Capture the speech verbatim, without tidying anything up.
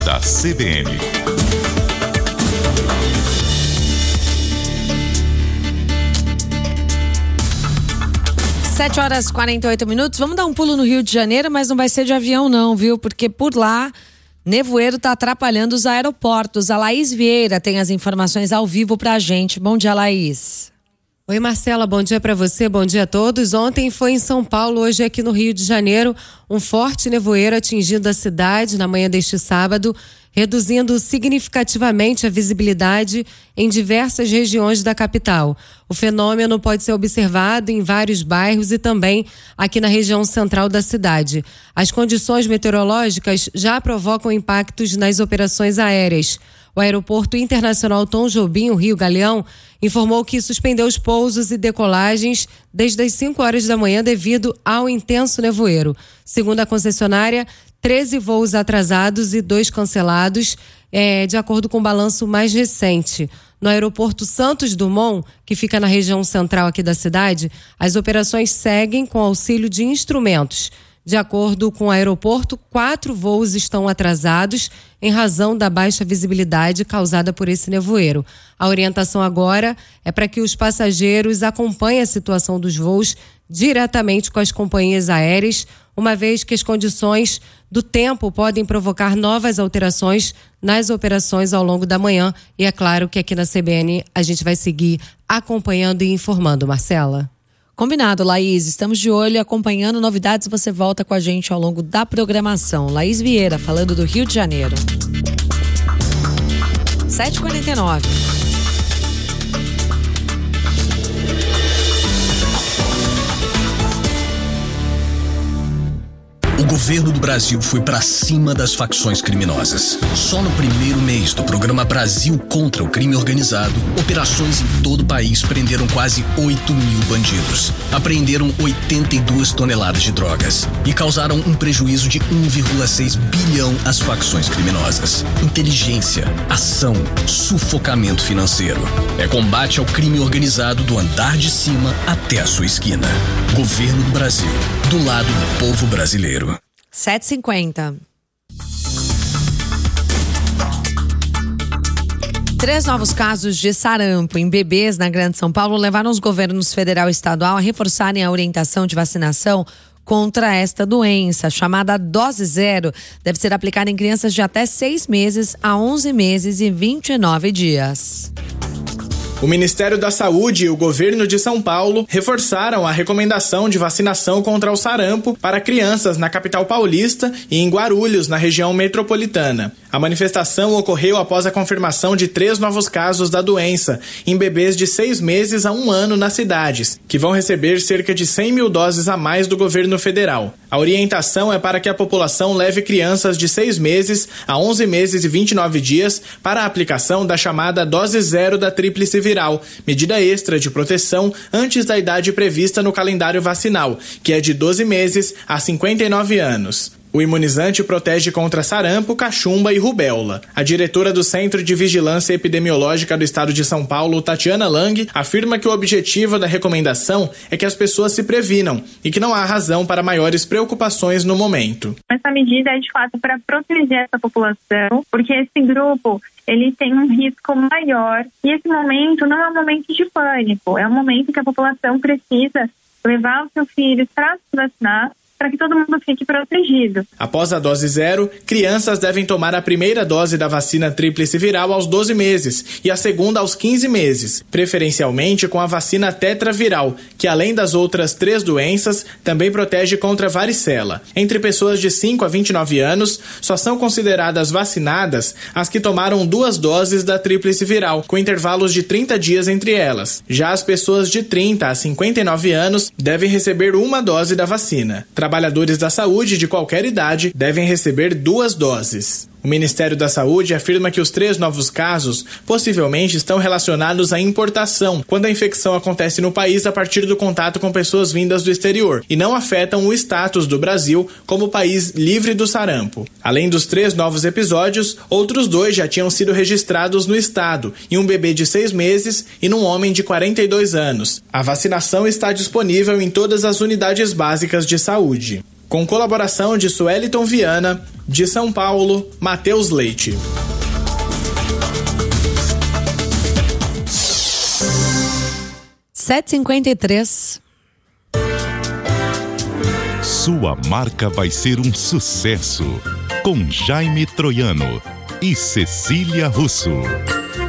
da C B N. sete horas e quarenta e oito minutos. Vamos dar um pulo no Rio de Janeiro, mas não vai ser de avião não, viu? Porque por lá, nevoeiro está atrapalhando os aeroportos. A Laís Vieira tem as informações ao vivo pra gente. Bom dia, Laís. Oi, Marcela, bom dia para você, bom dia a todos. Ontem foi em São Paulo, hoje aqui no Rio de Janeiro, um forte nevoeiro atingindo a cidade na manhã deste sábado, reduzindo significativamente a visibilidade em diversas regiões da capital. O fenômeno pode ser observado em vários bairros e também aqui na região central da cidade. As condições meteorológicas já provocam impactos nas operações aéreas. O Aeroporto Internacional Tom Jobim, Rio Galeão, informou que suspendeu os pousos e decolagens desde as cinco horas da manhã devido ao intenso nevoeiro. Segundo a concessionária, treze voos atrasados e dois cancelados, é, de acordo com o balanço mais recente. No aeroporto Santos Dumont, que fica na região central aqui da cidade, as operações seguem com auxílio de instrumentos. De acordo com o aeroporto, quatro voos estão atrasados em razão da baixa visibilidade causada por esse nevoeiro. A orientação agora é para que os passageiros acompanhem a situação dos voos diretamente com as companhias aéreas, uma vez que as condições do tempo podem provocar novas alterações nas operações ao longo da manhã. E é claro que aqui na C B N a gente vai seguir acompanhando e informando, Marcela. Combinado, Laís. Estamos de olho, acompanhando novidades. Você volta com a gente ao longo da programação. Laís Vieira, falando do Rio de Janeiro. sete e quarenta e nove. O governo do Brasil foi para cima das facções criminosas. Só no primeiro mês do programa Brasil contra o Crime Organizado, operações em todo o país prenderam quase oito mil bandidos. Apreenderam oitenta e duas toneladas de drogas e causaram um prejuízo de um vírgula seis bilhão às facções criminosas. Inteligência, ação, sufocamento financeiro. É combate ao crime organizado do andar de cima até a sua esquina. Governo do Brasil, do lado do povo brasileiro. sete e cinquenta. Três novos casos de sarampo em bebês na Grande São Paulo levaram os governos federal e estadual a reforçarem a orientação de vacinação contra esta doença, chamada dose zero. Deve ser aplicada em crianças de até seis meses a onze meses e vinte e nove dias. O Ministério da Saúde e o governo de São Paulo reforçaram a recomendação de vacinação contra o sarampo para crianças na capital paulista e em Guarulhos, na região metropolitana. A manifestação ocorreu após a confirmação de três novos casos da doença em bebês de seis meses a um ano nas cidades, que vão receber cerca de cem mil doses a mais do governo federal. A orientação é para que a população leve crianças de seis meses a onze meses e vinte e nove dias para a aplicação da chamada dose zero da tríplice viral, medida extra de proteção antes da idade prevista no calendário vacinal, que é de doze meses a cinquenta e nove anos. O imunizante protege contra sarampo, cachumba e rubéola. A diretora do Centro de Vigilância Epidemiológica do Estado de São Paulo, Tatiana Lang, afirma que o objetivo da recomendação é que as pessoas se previnam e que não há razão para maiores preocupações no momento. Essa medida é de fato para proteger essa população, porque esse grupo ele tem um risco maior e esse momento não é um momento de pânico, é um momento que a população precisa levar os seus filhos para se vacinar, para que todo mundo fique protegido. Após a dose zero, crianças devem tomar a primeira dose da vacina tríplice viral aos doze meses e a segunda aos quinze meses, preferencialmente com a vacina tetraviral, que além das outras três doenças, também protege contra varicela. Entre pessoas de cinco a vinte e nove anos, só são consideradas vacinadas as que tomaram duas doses da tríplice viral, com intervalos de trinta dias entre elas. Já as pessoas de trinta a cinquenta e nove anos devem receber uma dose da vacina. Trabalhadores da saúde de qualquer idade devem receber duas doses. O Ministério da Saúde afirma que os três novos casos possivelmente estão relacionados à importação, quando a infecção acontece no país a partir do contato com pessoas vindas do exterior, e não afetam o status do Brasil como país livre do sarampo. Além dos três novos episódios, outros dois já tinham sido registrados no estado, em um bebê de seis meses e num homem de quarenta e dois anos. A vacinação está disponível em todas as unidades básicas de saúde. Com colaboração de Sueliton Viana, de São Paulo, Matheus Leite. sete e cinquenta e três. Sua marca vai ser um sucesso. Com Jaime Troiano e Cecília Russo.